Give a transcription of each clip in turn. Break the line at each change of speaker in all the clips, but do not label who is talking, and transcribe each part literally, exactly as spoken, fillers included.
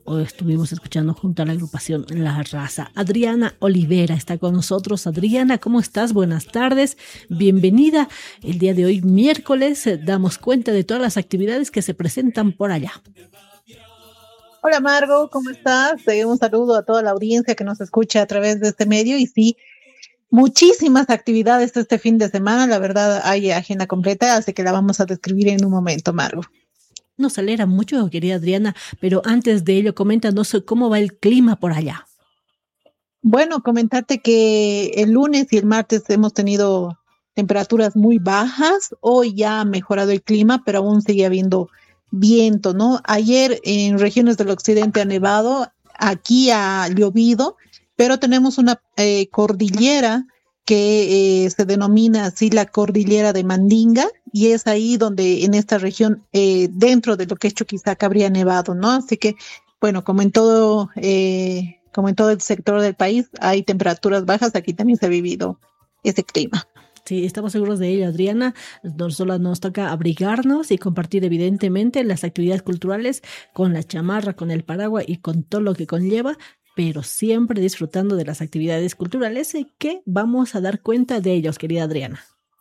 o estuvimos escuchando junto a la agrupación La Raza. Adriana Olivera está con nosotros. Adriana, ¿cómo estás? Buenas tardes, bienvenida. El día de hoy, miércoles, eh, damos cuenta de todas las actividades que se presentan por allá.
Hola Margo, ¿cómo estás? Eh, un saludo a toda la audiencia que nos escucha a través de este medio. Y sí, muchísimas actividades este fin de semana, la verdad hay agenda completa, así que la vamos a describir en un momento, Margo.
Nos alegra mucho, querida Adriana, pero antes de ello, coméntanos cómo va el clima por allá.
Bueno, comentarte que el lunes y el martes hemos tenido temperaturas muy bajas. Hoy ya ha mejorado el clima, pero aún sigue habiendo viento, ¿no? Ayer en regiones del occidente ha nevado, aquí ha llovido, pero tenemos una eh, cordillera que eh, se denomina así la cordillera de Mandinga, y es ahí donde en esta región, eh, dentro de lo que es Chuquisaca, habría nevado, ¿no? Así que, bueno, como en todo, eh, como en todo el sector del país, hay temperaturas bajas, aquí también se ha vivido ese clima.
Sí, estamos seguros de ello, Adriana. Nos, solo nos toca abrigarnos y compartir evidentemente las actividades culturales con la chamarra, con el paraguas y con todo lo que conlleva, pero siempre disfrutando de las actividades culturales y que vamos a dar cuenta de ellos, querida Adriana.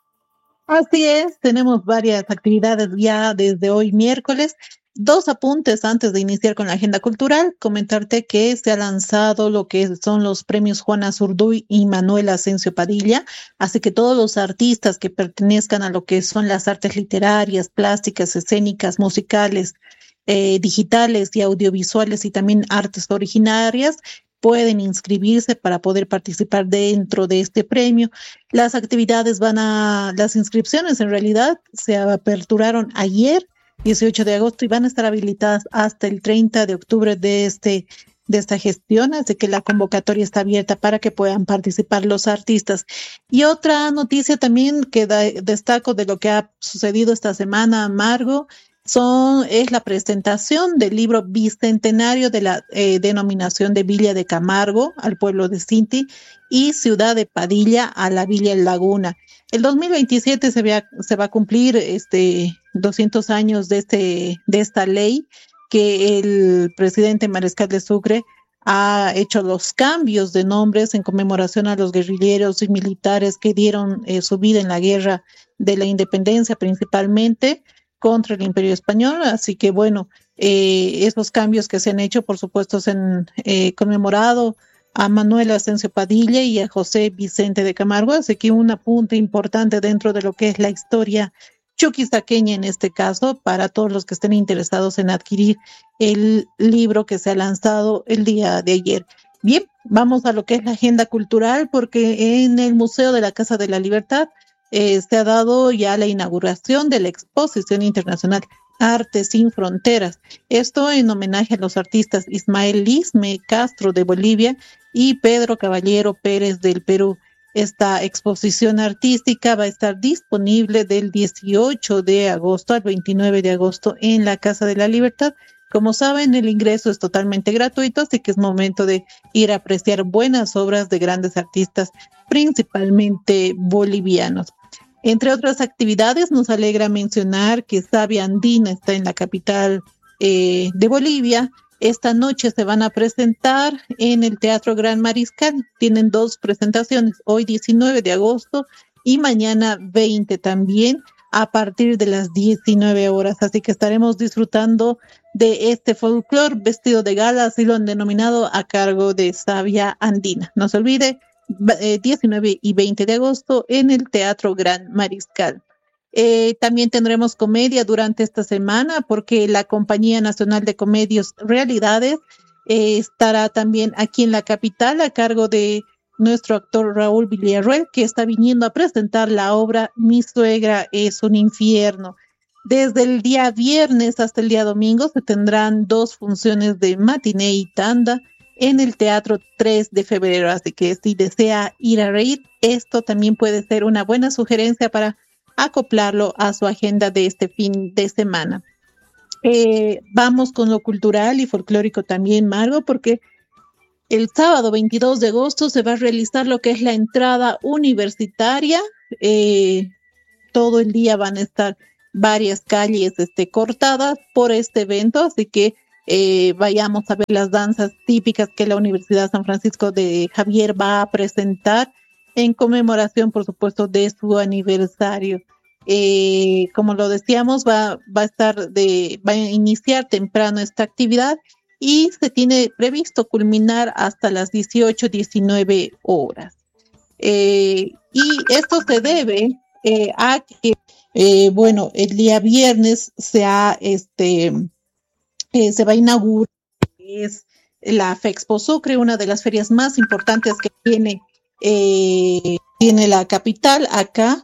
Así es, tenemos varias actividades ya desde hoy miércoles. Dos apuntes antes de iniciar con la agenda cultural. Comentarte que se ha lanzado lo que son los premios Juana Zurduy y Manuel Asensio Padilla. Así que todos los artistas que pertenezcan a lo que son las artes literarias, plásticas, escénicas, musicales, eh, digitales y audiovisuales, y también artes originarias, pueden inscribirse para poder participar dentro de este premio. Las actividades van a, las inscripciones en realidad se aperturaron ayer, dieciocho de agosto, y van a estar habilitadas hasta el treinta de octubre de este de esta gestión, así que la convocatoria está abierta para que puedan participar los artistas. Y otra noticia también que da, destaco de lo que ha sucedido esta semana, Margo, son, es la presentación del libro bicentenario de la eh, denominación de Villa de Camargo al pueblo de Cinti y Ciudad de Padilla a la Villa Laguna. El dos mil veintisiete se, vea, se va a cumplir este doscientos años de, este, de esta ley que el presidente Mariscal de Sucre ha hecho los cambios de nombres en conmemoración a los guerrilleros y militares que dieron eh, su vida en la guerra de la independencia, principalmente contra el Imperio Español. Así que bueno, eh, esos cambios que se han hecho, por supuesto, se han eh, conmemorado a Manuel Asensio Padilla y a José Vicente de Camargo, así que un apunte importante dentro de lo que es la historia chuquisaqueña en este caso, para todos los que estén interesados en adquirir el libro que se ha lanzado el día de ayer. Bien, vamos a lo que es la agenda cultural, porque en el Museo de la Casa de la Libertad eh, se ha dado ya la inauguración de la Exposición Internacional Arte Sin Fronteras. Esto en homenaje a los artistas Ismael Lisme Castro de Bolivia y Pedro Caballero Pérez del Perú. Esta exposición artística va a estar disponible del dieciocho de agosto al veintinueve de agosto en la Casa de la Libertad. Como saben, el ingreso es totalmente gratuito, así que es momento de ir a apreciar buenas obras de grandes artistas, principalmente bolivianos. Entre otras actividades, nos alegra mencionar que Savia Andina está en la capital eh, de Bolivia. Esta noche se van a presentar en el Teatro Gran Mariscal. Tienen dos presentaciones, hoy diecinueve de agosto y mañana veinte también, a partir de las diecinueve horas. Así que estaremos disfrutando de este folclore vestido de gala, así lo han denominado, a cargo de Savia Andina. No se olvide, eh, diecinueve y veinte de agosto en el Teatro Gran Mariscal. Eh, también tendremos comedia durante esta semana, porque la Compañía Nacional de Comedios Realidades eh, estará también aquí en la capital a cargo de nuestro actor Raúl Villarroel, que está viniendo a presentar la obra Mi suegra es un infierno. Desde el día viernes hasta el día domingo se tendrán dos funciones de matiné y tanda en el Teatro tres de febrero, así que si desea ir a reír, esto también puede ser una buena sugerencia para acoplarlo a su agenda de este fin de semana. Eh, vamos con lo cultural y folclórico también, Margo, porque el sábado veintidós de agosto se va a realizar lo que es la entrada universitaria. Eh, todo el día van a estar varias calles este, cortadas por este evento, así que eh, vayamos a ver las danzas típicas que la Universidad San Francisco de Javier va a presentar en conmemoración, por supuesto, de su aniversario. Eh, como lo decíamos, va, va a estar de, va a iniciar temprano esta actividad y se tiene previsto culminar hasta las dieciocho, diecinueve horas. Eh, y esto se debe eh, a que, eh, bueno, el día viernes se ha, este, eh, se va a inaugurar, es la Fexpo Sucre, una de las ferias más importantes que tiene, eh, tiene la capital acá.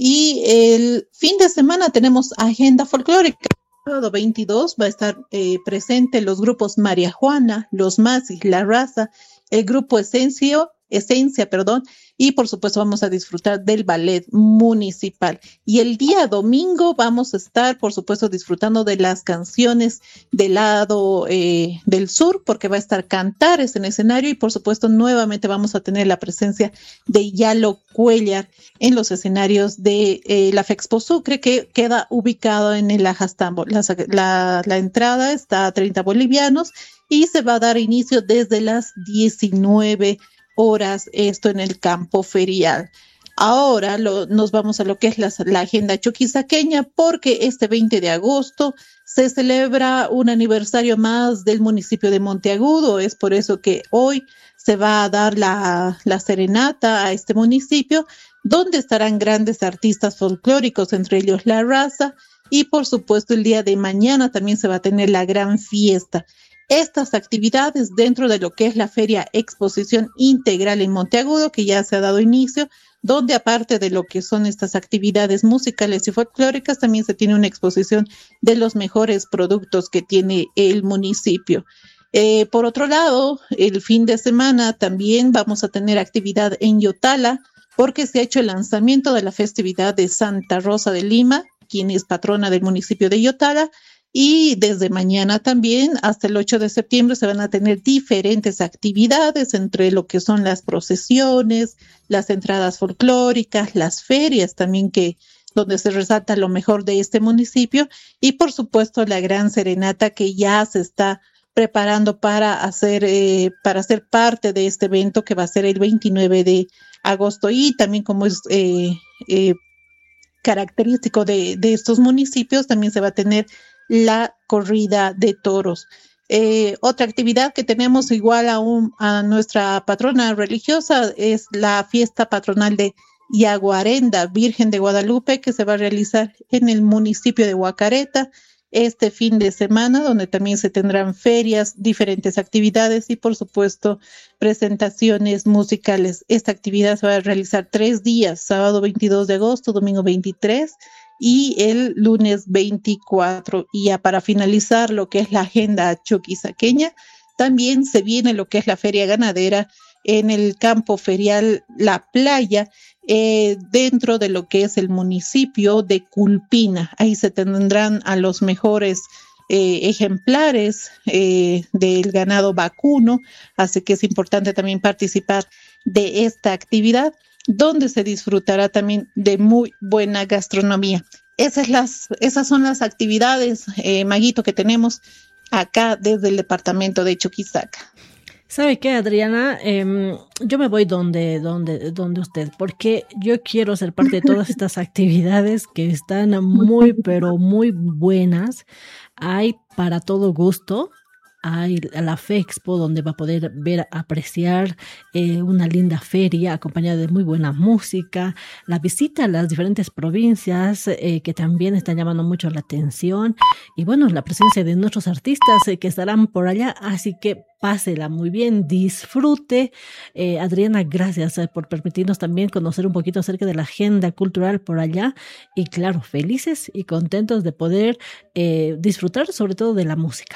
Y el fin de semana tenemos agenda folclórica. El sábado veintidós va a estar eh, presente los grupos María Juana, Los Masis, La Raza, el grupo Esencio, Esencia, perdón, y por supuesto vamos a disfrutar del ballet municipal. Y el día domingo vamos a estar, por supuesto, disfrutando de las canciones del lado eh, del sur, porque va a estar Cantares en escenario y por supuesto nuevamente vamos a tener la presencia de Yalo Cuellar en los escenarios de eh, la Fexpo Sucre, que queda ubicado en el Ajastambo. La, la, la entrada está a treinta bolivianos y se va a dar inicio desde las diecinueve horas, esto en el campo ferial. Ahora lo, nos vamos a lo que es la, la agenda chuquisaqueña, porque este veinte de agosto se celebra un aniversario más del municipio de Monteagudo. Es por eso que hoy se va a dar la, la serenata a este municipio, donde estarán grandes artistas folclóricos, entre ellos La Raza, y por supuesto el día de mañana también se va a tener la gran fiesta. Estas actividades dentro de lo que es la Feria Exposición Integral en Monteagudo, que ya se ha dado inicio, donde aparte de lo que son estas actividades musicales y folclóricas, también se tiene una exposición de los mejores productos que tiene el municipio. Eh, por otro lado, el fin de semana también vamos a tener actividad en Yotala, porque se ha hecho el lanzamiento de la festividad de Santa Rosa de Lima, quien es patrona del municipio de Yotala. Y desde mañana también hasta el ocho de septiembre se van a tener diferentes actividades, entre lo que son las procesiones, las entradas folclóricas, las ferias también, que donde se resalta lo mejor de este municipio, y por supuesto la gran serenata que ya se está preparando para hacer, eh, para ser parte de este evento, que va a ser el veintinueve de agosto. Y también, como es eh, eh, característico de, de estos municipios, también se va a tener la corrida de toros. Eh, otra actividad que tenemos igual a, un, a nuestra patrona religiosa es la fiesta patronal de Yaguarenda, Virgen de Guadalupe, que se va a realizar en el municipio de Huacareta este fin de semana, donde también se tendrán ferias, diferentes actividades y por supuesto presentaciones musicales. Esta actividad se va a realizar tres días: sábado veintidós de agosto, domingo veintitrés y el lunes veinticuatro. Y ya para finalizar lo que es la agenda chuquisaqueña, también se viene lo que es la feria ganadera en el campo ferial La Playa, eh, dentro de lo que es el municipio de Culpina. Ahí se tendrán a los mejores eh, ejemplares eh, del ganado vacuno, así que es importante también participar de esta actividad, donde se disfrutará también de muy buena gastronomía. Esas, las, esas son las actividades, eh, Maguito, que tenemos acá desde el departamento de Chuquisaca.
¿Sabe qué, Adriana? Eh, yo me voy donde, donde, donde usted, porque yo quiero ser parte de todas estas actividades que están muy, pero muy buenas. Hay para todo gusto. Hay la Fexpo, donde va a poder ver, apreciar eh, una linda feria acompañada de muy buena música, la visita a las diferentes provincias eh, que también están llamando mucho la atención, y bueno, la presencia de nuestros artistas eh, que estarán por allá, así que pásela muy bien, disfrute. Eh, Adriana, gracias eh, por permitirnos también conocer un poquito acerca de la agenda cultural por allá, y claro, felices y contentos de poder eh, disfrutar sobre todo de la música.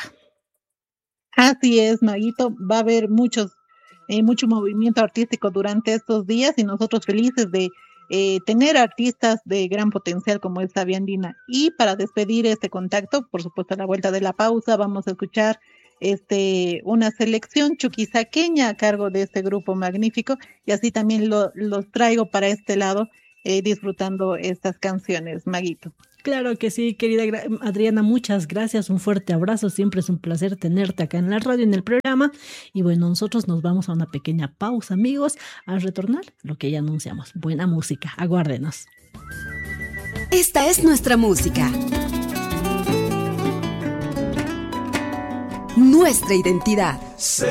Así es, Maguito, va a haber muchos, eh, mucho movimiento artístico durante estos días y nosotros felices de eh, tener artistas de gran potencial como es Sabia Andina. Y para despedir este contacto, por supuesto a la vuelta de la pausa, vamos a escuchar este una selección chuquisaqueña a cargo de este grupo magnífico, y así también lo, los traigo para este lado, eh, disfrutando estas canciones, Maguito.
Claro que sí, querida Adriana, muchas gracias, un fuerte abrazo, siempre es un placer tenerte acá en la radio, en el programa. Y bueno, nosotros nos vamos a una pequeña pausa, amigos, a retornar lo que ya anunciamos, buena música, aguárdenos.
Esta es nuestra música, nuestra identidad.
Se